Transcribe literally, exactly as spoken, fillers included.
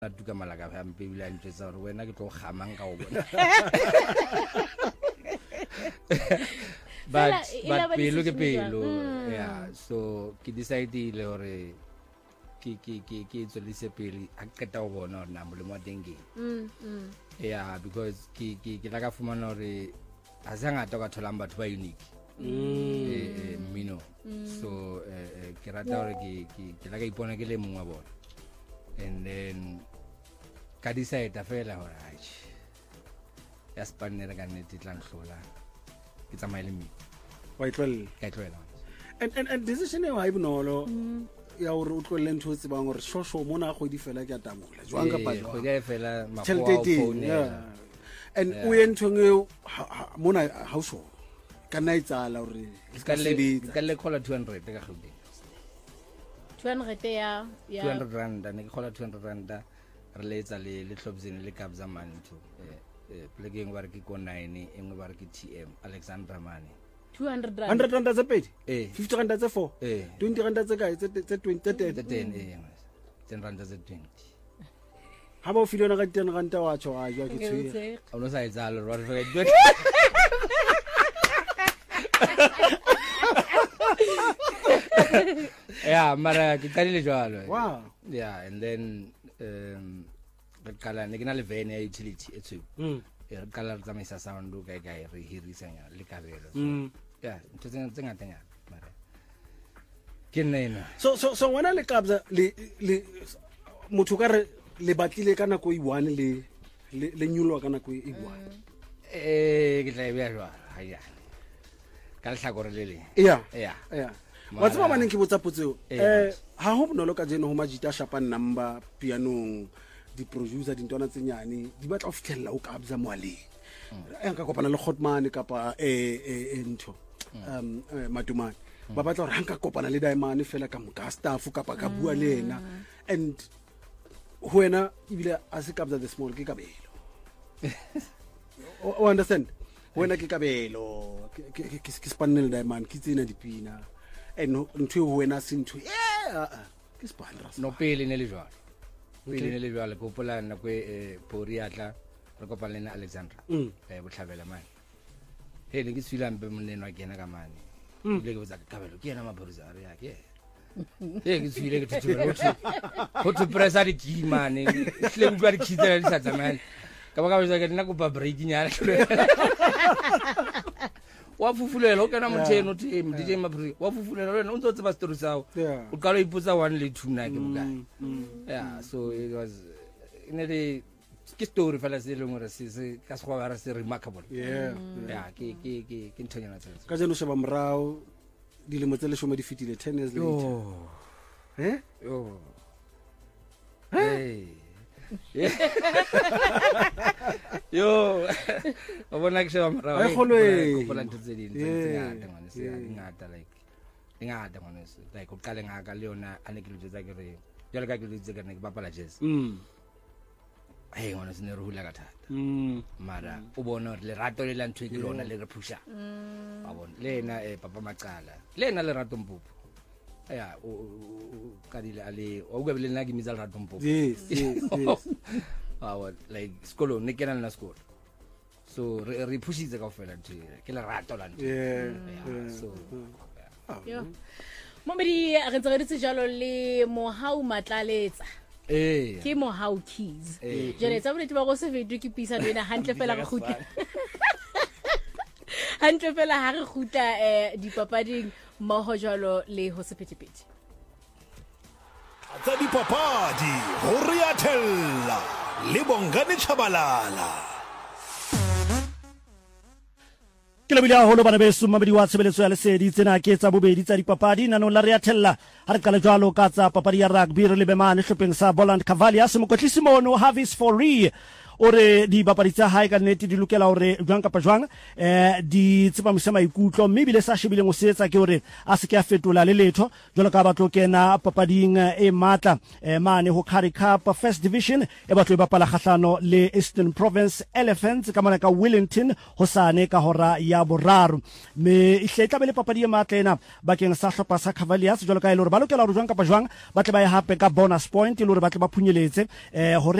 tuka malaka ha mpe bila ntse hore wena ke tlo kgamang ka o bona but but pelo ke pelo yeah so ke decide le hore ki ki ki ki tsolise pele a keta o bona hore na molemo dengue mm mm yeah because ki ki ki la ka fumana hore a zanga to ka tholang batho ba unique mm eh mino so eh ke rata hore ki ki la ka ipona ke le mongwa bona and then ka decide fela hore ai ya spanner ka nete tlang hlola ke tsamaile mi wa itlwella ka itlwella and and and decision e wa ibonolo ya hore o tlwelle ntho tse bang hore shosho mona go di fela ke atamola jwang ka pa go di fela makwa o phone and o entshwe mona ha o so kana itsala hore ka le ka le khola two hundred ka gaude two hundred ya ya two hundred rand ne ke khola two hundred rand re letsa le le tlhobzene le kabza mantu eh plugin wa re ke ko nine engwe ba re ke T M Alexander Mane two hundred rand one hundred rand tse pedi eh fifty rand tse four eh twenty rand tse kae tse tse twenty tse ten eh ten rand tse twenty ha ba o filona ka ten rand wa tsho a jwa ke tshwe o no sa etsalo re re ke yeah mara ke kalile jwalo wow yeah and then um re kala ne ke na le van ya utility etso mm re kala re tsamaisa sound ka ka re hirisanya le kabelo mm yeah ntse tse ngata nyana mara ke nena so so so wena le kabza le le motho ka re le batlile kana ko i one le le nyulwa kana ko i one eh ke tla be jwa haya ka hlakore le le yeah yeah yeah wa tsaba maneng ke botsa potseo eh ha ho bonolo ka jeno ho majita shapa number pianong di producer dintwana tse nyane di batla o fitlhella o kabza moaleng e nka kopana le Khotman kapa eh eh ntho um Matumane ba batla hore hanka kopana le Diamond fela ka moka staff kapa ka bua le ena and wena ibile ase kabza the small ke kabelo o understand wena ke kabelo ke ke spanel Diamond ke tsena dipina and ntho wena sintho yeah ke spandra no pele ne le jwalo pele ne le jwalo go polana kwe Poriatla re kopana le Alexandra eh botlhabela mane he le ke tswila mpe monenwa ke ena ka mane ile ke botsa kabelo ke ena maphorisa re ya ke he ke tswile ke thutsela go go to pressa di kimane hle utlwa di khitela di sa tsamaya ka ba ka botsa ke nna go ba break nyana wa fufulela o kana motheno team D J Maphri wa fufulela wena o ntse tseba story sawo o kalo ipotsa one le two na ke bokae yeah so it was in the ke story fela se le ngore se se ka se go ba se remarkable yeah yeah ke ke ke ke ntonyana tse ka jeno sheba mrao dilemo tse le shome di fitile ten years later eh yo hey yo o bona ke sheba mara ai kholwe go bona ntse di ntse ngata ngwana se ngata like ngata ngwana se like o qale ngaka le yona ane ke le tsa ke re jalo ka ke le tsa ke ne ke bapala jazz mm ai ngwana se ne re hula ka thata mm mara o bona le rato le la ntwe ke lona le re pusha ba bona le ena eh papa Macala le ena le rato mpupu ya o ka dile ale o go be le nna ke mitsa le rato mpupu yes yes yes our like skolo ne ke na na skolo so re re pushitse ka ofela ntwe ke le rato la ntwe yeah so yo momedi a re tsageditse jalo le Mohau Matlaletsa eh ke Mohau Keys jale tsa bolete ba go se vedu ke pisa lena hantle fela go khutla hantle fela ha re khutla eh dipapading mmoho jalo le ho sepetepete tsa dipapadi ho riathella le Bongani Chabalala ke le bila holo bana beso mabedi wa tshebeletso ya lesedi tsena ke tsa bobedi tsa dipapadi nano la riathella ha re kala jwalo ka tsa papadi ya rugby re le bemane hlopheng sa Boland Cavaliers mokotlisi mono Havis Fourie o re dibapadi tsa hae ka nnete di lokela hore jwang kapa jwang eh di tsepamisa maikutlo mme bile sa shebile mo setsa ke hore a se ke a fetola le letho jwalo ka batlo kena papading e matla eh, mane ho Currie Cup First Division e batlo e bapala kgahlano le Eastern Province Elephants ka mona ka Wellington hosane ka hora ya boraro me ihletla bele papadi e matla ena bakeng sa hlopha sa Cavaliers jwalo ka ile hore ba lokela hore jwang kapa jwang ba tle ba e hape ka bonus point ile hore ba tle ba phunyeletse eh hore